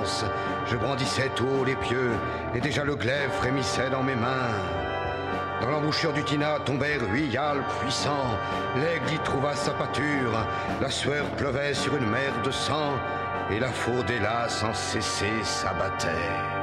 lance. Je brandissais tout haut les pieux, et déjà le glaive frémissait dans mes mains. Dans l'embouchure du Tina tombait Ruyal puissant. L'aigle y trouva sa pâture. La sueur pleuvait sur une mer de sang, et la faux d'Hélas sans cesser s'abattait.